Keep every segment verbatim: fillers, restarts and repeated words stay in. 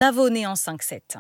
savonner en cinq sept.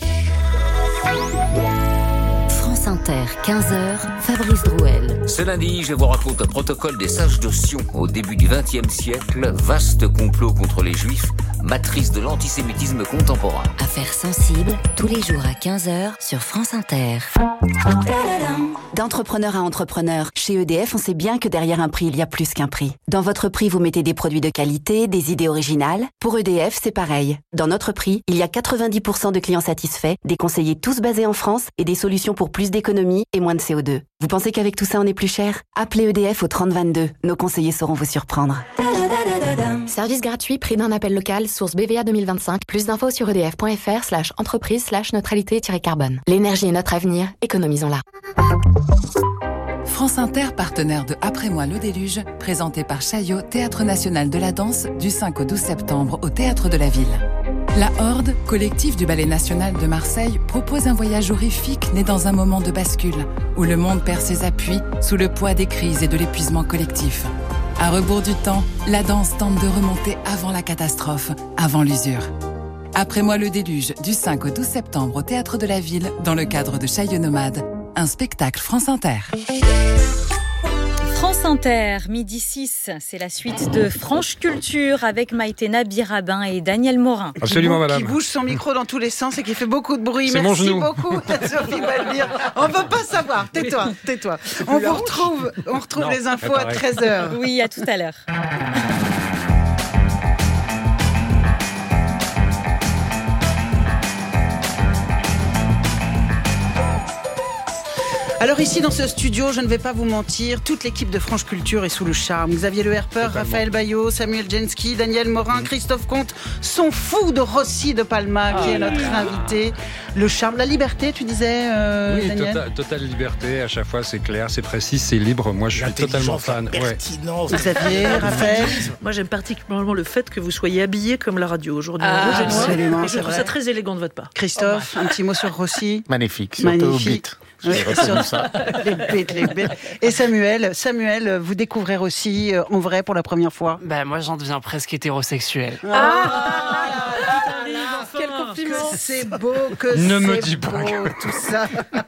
France Inter, quinze heures, Fabrice Drouel. Ce lundi, je vous raconte un protocole des sages de Sion au début du vingtième siècle, vaste complot contre les Juifs, matrice de l'antisémitisme contemporain. Affaires sensibles, tous les jours à quinze heures sur France Inter. D'entrepreneur à entrepreneur, chez E D F, on sait bien que derrière un prix, il y a plus qu'un prix. Dans votre prix, vous mettez des produits de qualité, des idées originales. Pour E D F, c'est pareil. Dans notre prix, il y a quatre-vingt-dix pour cent de clients satisfaits, des conseillers tous basés en France et des solutions pour plus d'économie et moins de C O deux. Vous pensez qu'avec tout ça, on est plus cher ? Appelez E D F au trente vingt-deux. Nos conseillers sauront vous surprendre. Service gratuit, prix d'un appel local, source B V A deux mille vingt-cinq. Plus d'infos sur edf.fr slash entreprise slash neutralité-carbone. L'énergie est notre avenir, économisons-la. France Inter, partenaire de Après moi le déluge, présenté par Chaillot, Théâtre National de la Danse, du cinq au douze septembre au Théâtre de la Ville. La Horde, collectif du Ballet National de Marseille, propose un voyage horrifique né dans un moment de bascule, où le monde perd ses appuis sous le poids des crises et de l'épuisement collectif. À rebours du temps, la danse tente de remonter avant la catastrophe, avant l'usure. Après moi le déluge, du cinq au douze septembre au Théâtre de la Ville, dans le cadre de Chaillot Nomade, un spectacle France Inter. France Inter, midi six, c'est la suite de Franche Culture avec Maïtena Birabin et Daniel Morin. Absolument, madame. Qui bouge son micro dans tous les sens et qui fait beaucoup de bruit. C'est Merci mon genou. beaucoup, Sophie Balbir. On ne veut pas savoir. Tais-toi, tais-toi. On vous retrouve, on retrouve Non, les infos à treize heures. Oui, à tout à l'heure. Alors ici dans ce studio, je ne vais pas vous mentir, toute l'équipe de Franche Culture est sous le charme. Xavier Le Herper, Raphaël Bayot, Samuel Jensky, Daniel Morin, Christophe Comte sont fous de Rossi de Palma, qui ah, est notre là, là. invité. Le charme, la liberté, tu disais, euh, Oui, Daniel totale, totale liberté, à chaque fois c'est clair, c'est précis, c'est libre. Moi je suis totalement fan. Ouais. Xavier, Raphaël. Moi, j'aime particulièrement le fait que vous soyez habillé comme la radio aujourd'hui. Ah, Rouge et noir. absolument, Et je c'est trouve vrai. ça très élégant de votre part. Christophe, un petit mot sur Rossi. Magnifique, surtout Magnifique. au beat. Oui, J'ai retenu sur- ça. les bêtes, les bêtes. Et Samuel, Samuel, vous découvrez Rossi euh, en vrai pour la première fois. Ben, moi, j'en deviens presque hétérosexuel. Ah, Quel compliment. c'est beau que Ne c'est me dis pas beau, tout ça.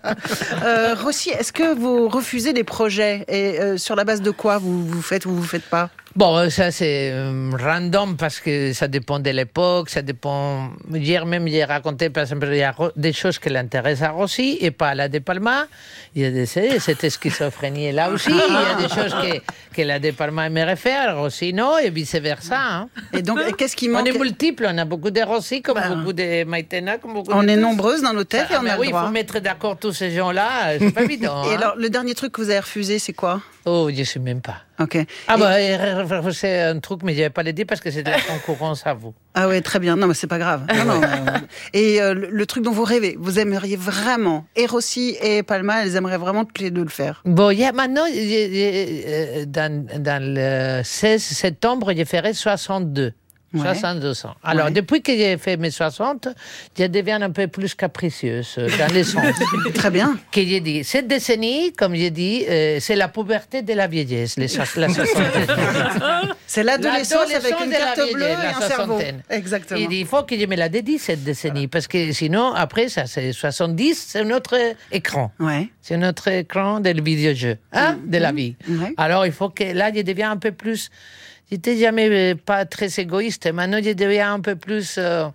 euh, Rossi, est-ce que vous refusez des projets et euh, sur la base de quoi vous vous faites ou vous faites pas? Bon, ça c'est euh, random parce que ça dépend de l'époque, ça dépend... Hier même, j'ai raconté, par exemple, il y a ro- des choses qui l'intéressent à Rossi et pas à la De Palma. Il y a des, cette schizophrénie là aussi. Il y a des choses que, que la De Palma aimerait faire, Rossi non, et vice-versa. Hein. Et donc, qu'est-ce qui manque? On est multiples, on a beaucoup de Rossi, comme Ben, beaucoup de Maïtena, comme beaucoup On de est tous. nombreuses dans nos têtes et Ah, on mais a oui, le il droit. faut mettre d'accord tous ces gens-là, c'est pas évident. Et hein. alors, le dernier truc que vous avez refusé, c'est quoi? Oh, je sais même pas. Ok. Ah Et- bah, euh, c'est un truc, mais je vais pas le dire parce que c'est de la concurrence à vous. Ah ouais, très bien. Non, mais c'est pas grave. Non, non, euh, et euh, le, le truc dont vous rêvez, vous aimeriez vraiment, et Rossi et Palma, elles aimeraient vraiment tous les deux le faire. Bon, il y a maintenant, il y a- il y a, euh, dans, dans le seize septembre, je ferai soixante-deux. Ouais. soixante-deux ans. Alors, Ouais. depuis que j'ai fait mes soixante, je deviens un peu plus capricieuse euh, dans les sens. Très bien. Que j'ai dit, cette décennie, comme j'ai dit, euh, c'est la puberté de la vieillesse, les so- la soixantaine. C'est l'adolescence avec L'adolescence une de la carte bleue vieillesse, et la un cerveau. soixantaine. Exactement. Il dit, il faut que je me la dédie, cette décennie, parce que sinon, après, ça, c'est soixante-dix, c'est notre écran. Ouais. C'est notre écran del vidéojeu, hein, de la vie. Ouais. Alors, il faut que là, je deviens un peu plus... J'étais jamais euh, pas très égoïste. Maintenant, je deviens un peu plus... euh,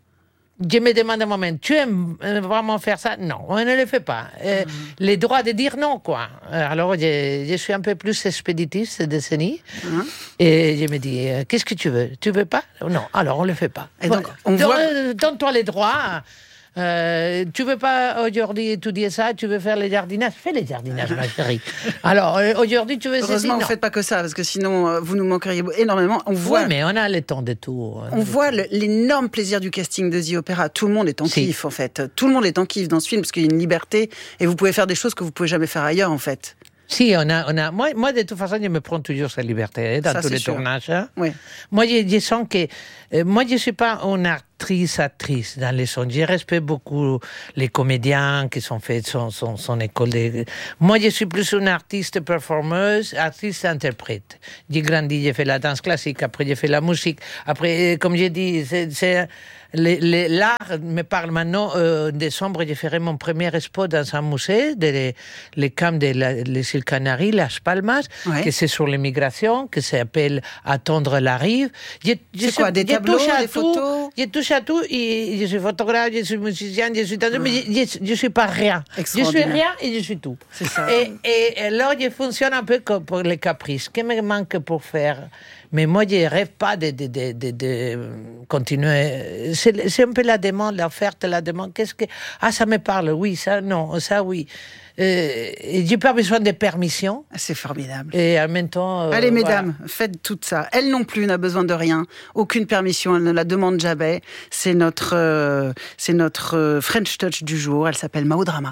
je me demande à moi-même, tu aimes euh, vraiment faire ça? Non, on ne le fait pas. Euh, Les droits de dire non, quoi. Euh, Alors, je, je suis un peu plus expéditif cette décennie. Hein? Et je me dis, euh, qu'est-ce que tu veux? Tu veux pas? Non, alors on le fait pas. Et donc, on Don- voit- euh, Donne-toi les droits. Euh, tu veux pas aujourd'hui étudier ça, tu veux faire les jardinages, fais les jardinages, ma chérie. Alors euh, aujourd'hui, tu veux ceci, Heureusement, vous non. ne faites pas que ça, parce que sinon, euh, vous nous manqueriez énormément. On voit, Ouais, mais on a le temps de tout. on voit le- l'énorme plaisir du casting de The Opera. Tout le monde est en Si. kiff, en fait. Tout le monde est en kiff dans ce film, parce qu'il y a une liberté, et vous pouvez faire des choses que vous pouvez jamais faire ailleurs, en fait. Si, on a, on a. Moi, moi, de toute façon, je me prends toujours cette liberté hein, dans Ça, tous c'est les sûr. tournages. hein. Oui. Moi, je, je sens que. euh, moi, je ne suis pas un artiste actrice, actrice dans les sons. Je respecte beaucoup les comédiens qui ont fait son, son, son école. De... Moi, je suis plus une artiste performeuse, artiste interprète. J'ai grandi, j'ai fait la danse classique, après j'ai fait la musique. Après, comme j'ai dit, c'est, c'est les, les, l'art me parle maintenant. Euh, en décembre, je ferai mon premier spot dans un musée, de les, les camps de la, les îles Canaries, Las Palmas, ouais. que c'est sur l'immigration, que s'appelle Attendre la rive. Je, je c'est quoi, des tableaux, des tout, photos? Je touche à tout. Et je suis photographe, je suis musicien, je suis... Ah. Mais je, je, je suis pas rien. Je suis rien et je suis tout. C'est ça. Et, et alors, je fonctionne un peu comme pour les caprices. Qu'est-ce qui me manque pour faire? Mais moi, je ne rêve pas de, de, de, de, de continuer. C'est, c'est un peu la demande, l'offerte, la demande. Qu'est-ce que... Ah, ça me parle, oui, ça, non, ça, oui. Euh, je n'ai pas besoin de permission. C'est formidable. Et en même temps... Euh, Allez, mesdames, voilà. faites tout ça. Elle non plus n'a besoin de rien. Aucune permission, elle ne la demande jamais. C'est notre, euh, c'est notre euh, French Touch du jour. Elle s'appelle Mao Drama.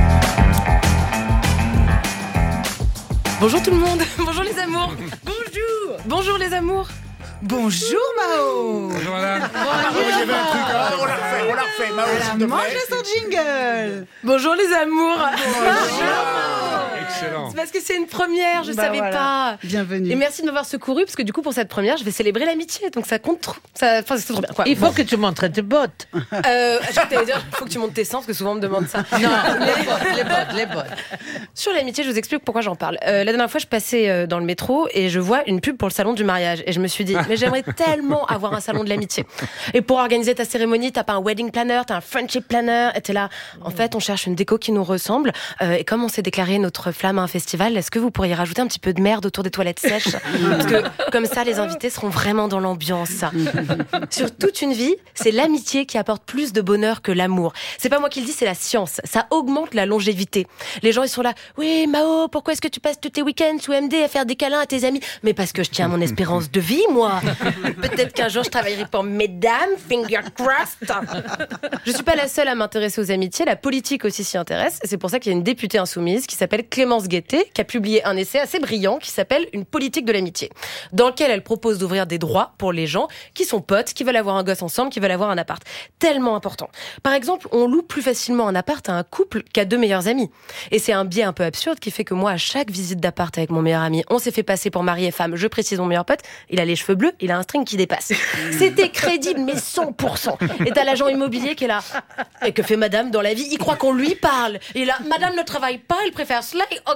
Bonjour tout le monde. Bonjour les amours. Bonjour. Bonjour les amours. Bonjour Mao. Bonjour madame. Bonjour. J'avais un truc, hein, on l'a refait, on l'a refait. Mao, s'il te plaît. Mange son jingle. Bonjour les amours. Bonjour. Excellent. C'est parce que c'est une première, je ne bah savais voilà. pas. Bienvenue. Et merci de m'avoir secouru, parce que du coup, pour cette première, je vais célébrer l'amitié. Donc ça compte trop. Ça, enfin, c'est trop bien. Quoi. Il faut bon. que tu montres tes bottes. Euh, j'allais dire, il faut que tu montes tes seins, parce que souvent on me demande ça. Non, les bottes, les bottes, les bottes. Sur l'amitié, je vous explique pourquoi j'en parle. Euh, la dernière fois, je passais euh, dans le métro et je vois une pub pour le salon du mariage. Et je me suis dit, mais j'aimerais tellement avoir un salon de l'amitié. Et pour organiser ta cérémonie, t'as pas un wedding planner, t'as un friendship planner. Et t'es là, en fait, on cherche une déco qui nous ressemble. Euh, et comme on s'est déclaré notre flamme à un festival, est-ce que vous pourriez rajouter un petit peu de merde autour des toilettes sèches? Parce que comme ça, les invités seront vraiment dans l'ambiance. Sur toute une vie, c'est l'amitié qui apporte plus de bonheur que l'amour. C'est pas moi qui le dis, c'est la science. Ça augmente la longévité. Les gens, ils sont là, oui, Mao, pourquoi est-ce que tu passes tous tes week-ends sous M D à faire des câlins à tes amis? Mais parce que je tiens à mon espérance de vie, moi. Peut-être qu'un jour, je travaillerai pour Mesdames, finger crossed. Je suis pas la seule à m'intéresser aux amitiés. La politique aussi s'y intéresse. C'est pour ça qu'il y a une députée insoumise qui s'appelle Clémence Guettet, qui a publié un essai assez brillant qui s'appelle Une politique de l'amitié, dans lequel elle propose d'ouvrir des droits pour les gens qui sont potes, qui veulent avoir un gosse ensemble, qui veulent avoir un appart. Tellement important. Par exemple, on loue plus facilement un appart à un couple qu'à deux meilleurs amis. Et c'est un biais un peu absurde qui fait que moi, à chaque visite d'appart avec mon meilleur ami, on s'est fait passer pour mari et femme. Je précise, mon meilleur pote, il a les cheveux bleus, il a un string qui dépasse. C'était crédible, mais cent pour cent. Et t'as l'agent immobilier qui est là. Et que fait madame dans la vie? Il croit qu'on lui parle. Et là, madame ne travaille pas, elle préfère slay. Oh,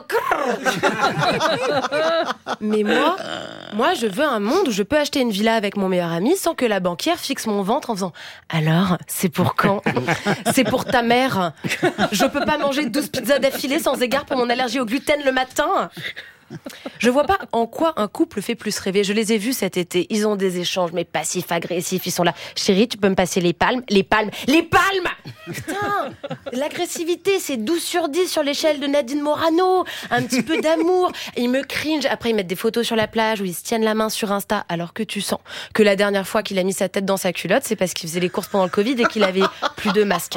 mais moi, moi, je veux un monde où je peux acheter une villa avec mon meilleur ami sans que la banquière fixe mon ventre en faisant « Alors, c'est pour quand? C'est pour ta mère. Je peux pas manger douze pizzas d'affilée sans égard pour mon allergie au gluten le matin. » Je vois pas en quoi un couple fait plus rêver. Je les ai vus cet été. Ils ont des échanges, mais passifs-agressifs. Ils sont là. Chérie, tu peux me passer les palmes? Les palmes? Les palmes! Putain! L'agressivité, c'est douze sur dix sur l'échelle de Nadine Morano. Un petit peu d'amour. Ils me cringe. Après, ils mettent des photos sur la plage où ils se tiennent la main sur Insta. Alors que tu sens que la dernière fois qu'il a mis sa tête dans sa culotte, c'est parce qu'il faisait les courses pendant le Covid et qu'il avait plus de masque.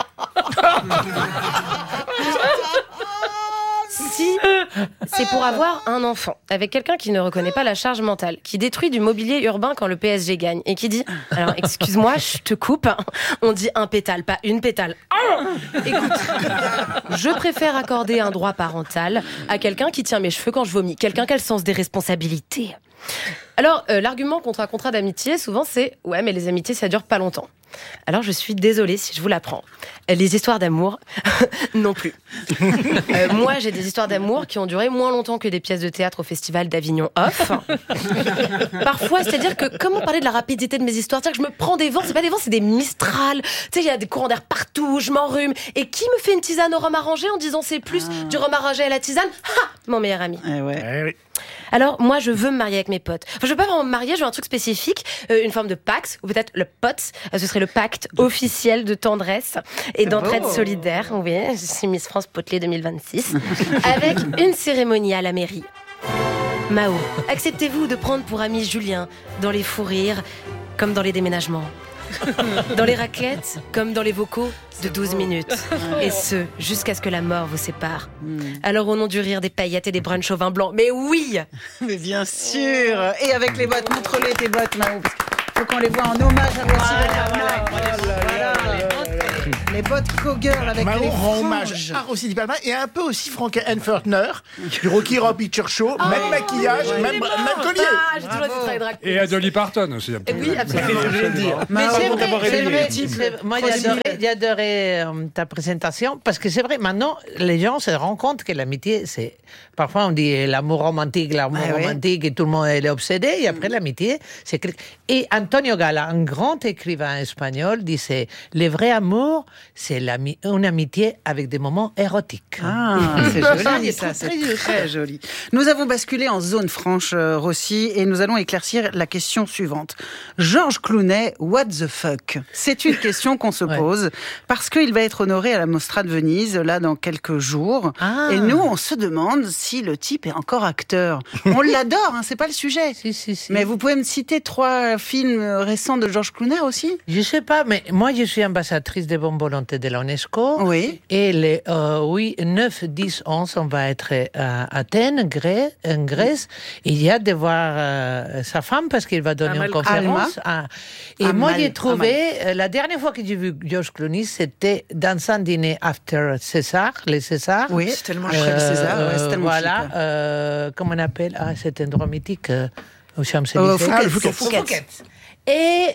Si c'est pour avoir un enfant avec quelqu'un qui ne reconnaît pas la charge mentale, qui détruit du mobilier urbain quand le P S G gagne et qui dit « Alors, excuse-moi, je te coupe, on dit un pétale, pas une pétale. Oh » Écoute, je préfère accorder un droit parental à quelqu'un qui tient mes cheveux quand je vomis, quelqu'un qui a le sens des responsabilités. Alors, euh, l'argument contre un contrat d'amitié, souvent, c'est « Ouais, mais les amitiés, ça dure pas longtemps. » Alors, je suis désolée si je vous l'apprends. Les histoires d'amour, non plus. Euh, moi, j'ai des histoires d'amour qui ont duré moins longtemps que des pièces de théâtre au Festival d'Avignon Off. Parfois, c'est-à-dire que, comment parler de la rapidité de mes histoires? C'est-à-dire que je me prends des vents, c'est pas des vents, c'est des Mistral. Tu sais, il y a des courants d'air partout, je m'enrhume. Et qui me fait une tisane au rhum arrangé en disant c'est plus ah. du rhum arrangé à la tisane? Ha! Mon meilleur ami. Eh ouais. Eh oui. Alors, moi, je veux me marier avec mes potes. Enfin, je veux pas vraiment me marier, je veux un truc spécifique, euh, une forme de pacte, ou peut-être le P O T S, euh, ce serait le pacte officiel de tendresse et d'entraide beau. solidaire. Oui, je suis Miss France Potelé deux mille vingt-six, avec une cérémonie à la mairie. Mao, acceptez-vous de prendre pour ami Julien dans les fous rires, comme dans les déménagements? Dans les raclettes, comme dans les vocaux de douze minutes. Et ce, jusqu'à ce que la mort vous sépare. Mm. Alors au nom du rire, des paillettes et des brunchs au vin blanc. Mais oui! Mais bien sûr! Et avec les bottes, montre-les tes bottes, Mao. faut qu'on les voit en hommage à Rossi de Palma. Voilà. Les bottes Go-Girl avec Mao les rend franges. hommage à Rossi Di Palma et un peu aussi Frank Henfurtner du Rocky Horror Picture Show. Oh, même maquillage, ouais. même, même collier. Ah, j'ai toujours dit travailler drag queen. Et à Dolly Parton aussi. Un peu. Et oui, absolument. Mais Mao, c'est pour vrai, t'avoir c'est réveillé. vrai, c'est- moi j'adorais, j'adorais euh, ta présentation parce que c'est vrai, maintenant les gens se rendent compte que l'amitié, c'est. Parfois on dit l'amour romantique, l'amour Ah, ouais. romantique et tout le monde est obsédé et après l'amitié, c'est. quel- Et Antonio Gala, un grand écrivain espagnol, disait le vrai amour, c'est l'ami- une amitié avec des moments érotiques. Ah, c'est Ça, joli, il ça, trouve c'est très très, juste. joli. Nous avons basculé en zone franche, euh, Rossi, et nous allons éclaircir la question suivante. Georges Clooney, what the fuck? C'est une question qu'on se Ouais. pose, parce qu'il va être honoré à la Mostra de Venise, là, dans quelques jours. Ah. Et nous, on se demande si le type est encore acteur. On l'adore, hein, c'est pas le sujet. Si, si, si. Mais vous pouvez me citer trois films récents de Georges Clooney aussi? Je sais pas, mais moi je suis ambassadrice de bonne volonté de l'UNESCO. Oui. Et les euh, oui, neuf, dix, onze, on va être à Athènes, Grèce, en Grèce. Et il y a de voir euh, sa femme parce qu'il va donner Amal une conférence. Alma. à- Et moi Amal, j'ai trouvé, euh, la dernière fois que j'ai vu George Clooney, c'était dans un dîner after César, les Césars. Oui, C'est tellement Après le César, ouais, c'est tellement Voilà, chic. euh, comment on appelle, ah, cet endroit mythique euh, aux Champs-Élysées. Au Fouquet's. Ah, le Fouquet's. Au Fouquet's. Et,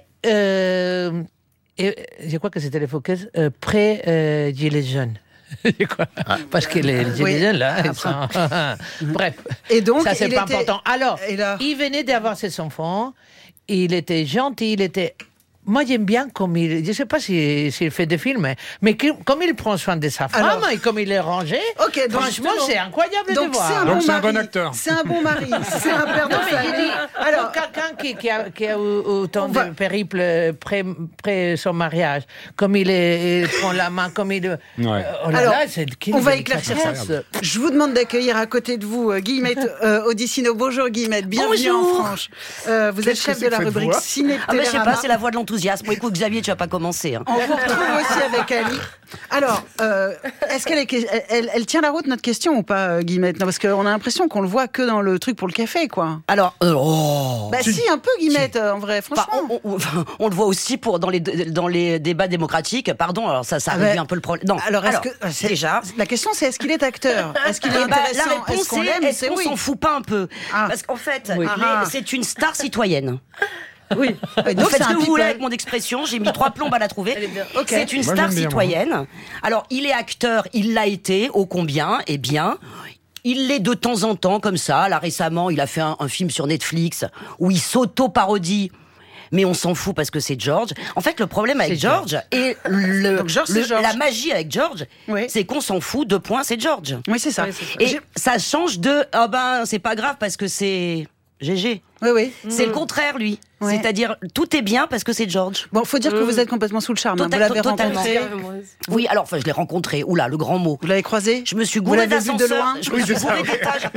euh, et je crois que c'était les Fouquet's euh, près euh, Gilets jaunes. Je crois. Parce que les Gilets Oui. jaunes, là, ils sont... Bref, Et donc, ça, c'est il pas était- important. Alors, Et là il venait d'avoir ses enfants, il était gentil, il était... Moi, j'aime bien comme il... Je ne sais pas s'il si, s'il fait des films, mais que- comme il prend soin de sa femme Alors- et comme il est rangé, Ok, donc franchement, justement- c'est incroyable Donc de voir. c'est un, Donc bon c'est un mari. bon acteur. C'est un bon mari. C'est un père de Non, mais famille. il dit, Alors, alors, quelqu'un qui, qui a, qui a eu autant On va- de périples près, près son mariage, comme il, est, il prend la main, comme il... Ouais. Euh, oh là Alors, là, c'est quelle on va délicatesse. éclaircir ça. Je vous demande d'accueillir à côté de vous euh, Guillemette euh, Odissino. Bonjour Guillemette, bienvenue en Bonjour. France. Euh, vous êtes Qu'est-ce que chef c'est de que la cette rubrique voix Ciné Ah ben je sais Télérama. pas, c'est la voix de l'enthousiasme. Bon, écoute Xavier, tu vas pas commencer. Hein. On vous retrouve aussi avec Ali. Alors, euh, est-ce qu'elle est, elle, elle- elle tient la route notre question ou pas, euh, Guillemette? Non, parce qu'on a l'impression qu'on le voit que dans le truc pour le café, quoi. Alors, euh, oh, Bah si, un peu Guillemette, euh, en vrai, Enfin, franchement. on, on- on le voit aussi pour dans les dans les débats démocratiques. Pardon, alors ça ça Ah réduit ben, un peu le problème. Non, Alors, est-ce que c'est- déjà. La question, c'est est-ce qu'il est acteur? Est-ce qu'il est Eh ben, intéressant? la réponse Est-ce qu'on est l'aime? est-ce C'est qu'on oui. s'en fout pas un peu? Ah. Parce qu'en fait, Oui. il est- Ah. c'est une star citoyenne. Oui. Et Vous donc, faites c'est ce un que vous voulez people. avec mon expression, j'ai mis trois plombes à la trouver. Ok. C'est une Moi, star j'aime bien, moi. citoyenne. Alors, il est acteur, il l'a été, ô combien, eh bien. Il l'est de temps en temps, comme ça. Là, récemment, il a fait un, un film sur Netflix où il s'auto-parodie. Mais on s'en fout parce que c'est George. En fait, le problème avec C'est George, et le, Donc, George, le- c'est George. la magie avec George, Oui. c'est qu'on s'en fout. Deux points, c'est George. Oui, c'est ça. Et ça change de ah ben c'est pas grave parce que c'est G G. Oui, oui. C'est le contraire lui. Ouais. C'est-à-dire tout est bien parce que c'est George. Bon, faut dire que vous êtes complètement sous le charme. hein. Vous Total- l'avez totalement. rencontré. Oui, alors enfin je l'ai rencontré. Oula, le grand mot. Vous l'avez croisé? Je me suis Vous gouré l'avez vu de d'ascenseur. loin? Je me Oui, suis c'est ça, gouré oui. d'étage.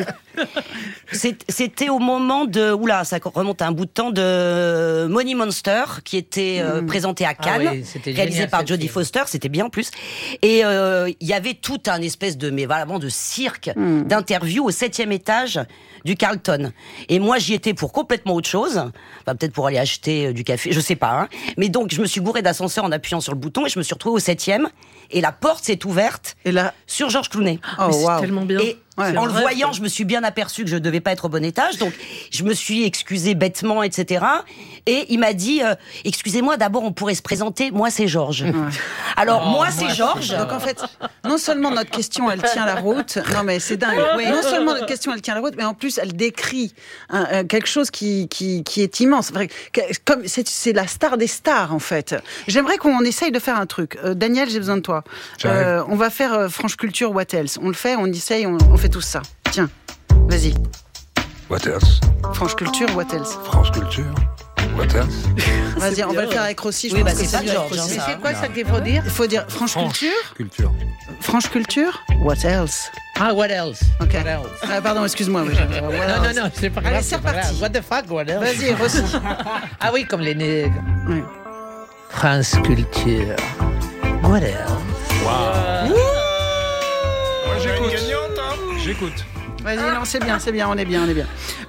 C'est- C'était au moment de oula, ça remonte à un bout de temps de Money Monster qui était euh, présenté à Cannes, Ah oui, c'était réalisé génial, par cette Jodie film. Foster. C'était bien en plus. Et euh, il y avait tout un espèce de mais vraiment de cirque Hmm. d'interviews au septième étage du Carlton. Et moi j'y étais pour complètement autre chose. Enfin, peut-être pour aller acheter euh, du café, je sais pas. Hein. Mais donc je me suis gouré d'ascenseur en appuyant sur le bouton et je me suis retrouvée au septième. Et la porte s'est ouverte Et là, sur Georges Clooney. oh Mais c'est waouh. tellement bien. Et Ouais. en le vrai, voyant, ça. je me suis bien aperçu que je devais pas être au bon étage, donc je me suis excusée bêtement, et cetera. Et il m'a dit, euh, excusez-moi, d'abord on pourrait se présenter. Moi c'est Georges. Alors Oh, moi moi, c'est c'est Georges. Donc en fait, non seulement notre question elle tient la route, non mais c'est dingue. Oui. Non seulement notre question elle tient la route, mais en plus elle décrit un- un- quelque chose qui, qui, qui est immense. Vrai, que- Comme c'est, c'est la star des stars en fait. J'aimerais qu'on essaye de faire un truc. Euh, Daniel, j'ai besoin de toi. J'arrive. Euh, on va faire euh, Franche Culture What Else. On le fait, on essaye, on, on fait tout ça. Tiens, vas-y. What else? Franche Culture What Else. France Culture. What else? Vas-y, on va le faire avec Rossi. Je Oui, pense bah, que c'est pas mieux avec Georges, Rossi. hein, ça. C'est quoi ça qu'il faut dire? Il faut dire Franche, France Culture. Culture. Franche Culture What Else. Ah, what else? Ok. What else? Ah, pardon, excuse-moi. oui, j'avais- what Non, else. non, non, c'est pas Allez, grave. c'est pas grave. reparti. What the fuck, what else? Vas-y, Rossi. Ah oui, comme les nègres. Oui. France Culture. What else? Moi j'écoute. J'écoute. Vas-y, non, c'est bien, c'est bien, on est bien, on est bien.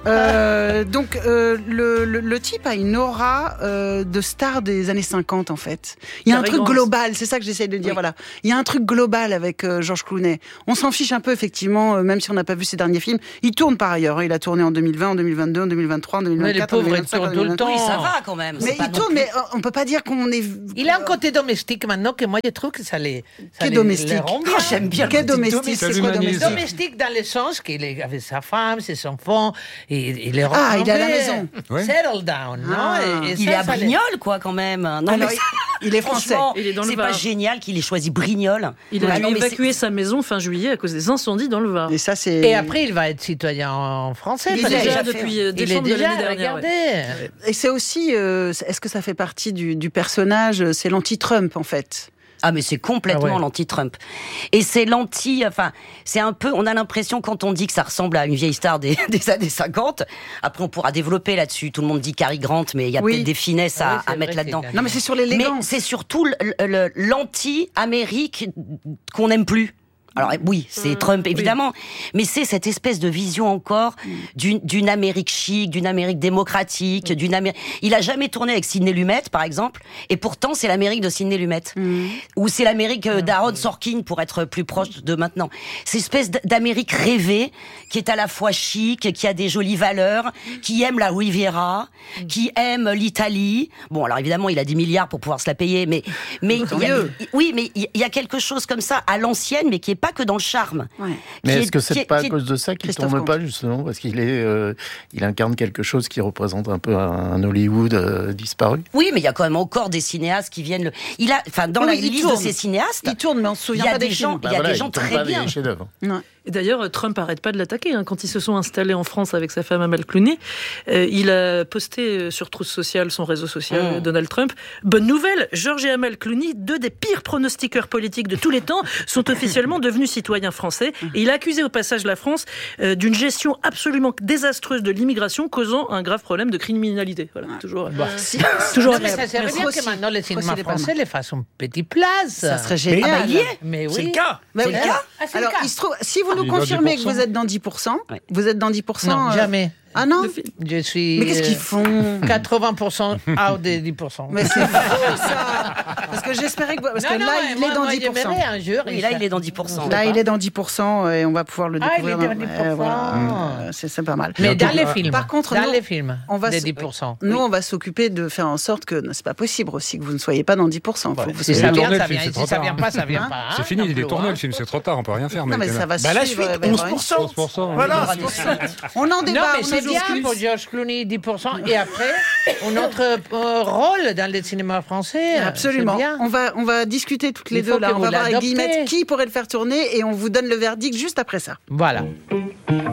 Euh, donc, euh, le, le, le type a une aura euh, de star des années cinquante, en fait. Il y a un truc global, c'est ça que j'essaie de dire, oui. Voilà. Il y a un truc global avec euh, George Clooney. On s'en fiche un peu, effectivement, euh, même si on n'a pas vu ses derniers films. Il tourne par ailleurs, hein. Il a tourné en deux mille vingt, en deux mille vingt-deux, en deux mille vingt-trois, en deux mille vingt-quatre, en deux mille vingt-cinq, en deux mille vingt-cinq. Oui, ça va quand même. Mais il tourne, mais on peut pas dire qu'on est... Il a un côté domestique maintenant que moi je trouve que ça les... Qu'est domestique? Ah, j'aime bien. Qu'est domestique? C'est quoi domestique? Domestique dans le sens qu'il est avec sa femme, ses enfants, et il est Ah, il est à la maison. Settle down, ah. non et, et il ça, est à Brignoles, les... quoi, quand même. Non, alors, mais il est français. Il est dans le c'est Var. pas génial qu'il ait choisi Brignoles. Il a ah, dû non, évacuer sa maison fin juillet à cause des incendies dans le Var. Et ça, c'est. Et après, il va être citoyen en français. Il est déjà, déjà depuis euh, décembre de l'année dernière. Ouais. Et c'est aussi, euh, est-ce que ça fait partie du, du personnage? C'est l'anti-Trump, en fait. Ah, mais c'est complètement ah ouais. l'anti-Trump. Et c'est l'anti, enfin, c'est un peu, on a l'impression quand on dit que ça ressemble à une vieille star des, des années cinquante, après on pourra développer là-dessus, tout le monde dit Cary Grant, mais il y a oui. peut-être des finesses à, oui, à mettre là-dedans. Non, mais c'est sur l'élégance. Mais c'est surtout le, le, l'anti-Amérique qu'on n'aime plus. Alors oui, c'est mmh, Trump évidemment, oui. mais c'est cette espèce de vision encore mmh. d'une, d'une Amérique chic, d'une Amérique démocratique, mmh. d'une Amérique. Il a jamais tourné avec Sidney Lumet, par exemple, et pourtant c'est l'Amérique de Sidney Lumet, mmh. ou c'est l'Amérique d'Aaron Sorkin pour être plus proche de maintenant. C'est une espèce d'Amérique rêvée qui est à la fois chic, qui a des jolies valeurs, qui aime la Riviera, mmh. qui aime l'Italie. Bon, alors évidemment, il a dix milliards pour pouvoir se la payer, mais mais il y a, oui, mais il y a quelque chose comme ça à l'ancienne, mais qui est pas que dans le charme. Ouais. Mais est-ce est, que c'est est, pas à cause de ça qu'il ne tourne pas, justement, parce qu'il est, euh, il incarne quelque chose qui représente un peu un, un Hollywood euh, disparu? Oui, mais il y a quand même encore des cinéastes qui viennent. Le... Il a, enfin, dans oui, la liste tourne. de ces cinéastes, il tourne, mais on se souvient il y a pas des des gens, bah il y a voilà, des gens très bien. Ouais. Et d'ailleurs, Trump n'arrête pas de l'attaquer. Hein. Quand ils se sont installés en France avec sa femme Amal Clooney, euh, il a posté sur Truth Social, son réseau social, mmh. Donald Trump. Bonne nouvelle, George et Amal Clooney, deux des pires pronostiqueurs politiques de tous les temps, sont officiellement devenus citoyens français. Et il a accusé au passage la France euh, d'une gestion absolument désastreuse de l'immigration, causant un grave problème de criminalité. Voilà, ouais. toujours. Bah. Euh, toujours. Non, mais ça serait bien que maintenant le cinéma français les fasse une petite place. Ça serait génial. Ah bah, il y est. Mais oui. C'est le cas. Mais c'est oui. le cas. Ah, c'est Alors, le cas. Il se trouve, si vous nous confirmez que vous êtes dans dix pour cent, ouais. vous êtes dans dix pour cent. Non, euh... jamais. Ah non? Je suis. Mais qu'est-ce qu'ils font? quatre-vingts pour cent out des dix pour cent. Mais c'est fou ça! Parce que j'espérais que. Parce non, que non, là, ouais, il moi, est dans moi, dix pour cent. Un jour, oui, là, il est dans dix pour cent. Là, il est dans dix pour cent et on va pouvoir le découvrir. Ah, il est dans dix pour cent. Euh, voilà. euh, c'est, c'est pas mal. Mais dans les films. Par contre, dans nous, les films, on va des dix pour cent. Nous, on va s'occuper de faire en sorte que c'est pas possible aussi que vous ne soyez pas dans dix pour cent. Voilà. Si ça vient, ça vient. Si ça vient pas, ça vient pas. C'est fini, il est tourné le film, c'est trop tard, on peut rien faire. Non, mais ça va suivre. La suite, onze pour cent. onze pour cent. Voilà. On en débat. Non, mais c'est bien pour George Clooney, dix pour cent. Et après, notre euh, rôle dans le cinéma français. Absolument. On va, on va discuter toutes les deux là. On va voir avec Guillemette qui pourrait le faire tourner et on vous donne le verdict juste après ça. Voilà.